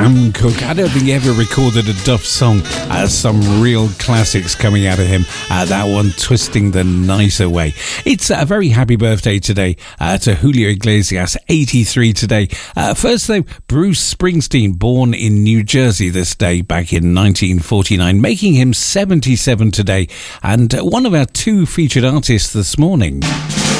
Sam Cooke. I don't think he ever recorded a Duff song. Some real classics coming out of him. That one, Twisting the Night Away. It's a very happy birthday today to Julio Iglesias, 83 today. First though, Bruce Springsteen, born in New Jersey this day back in 1949, making him 77 today, and one of our two featured artists this morning.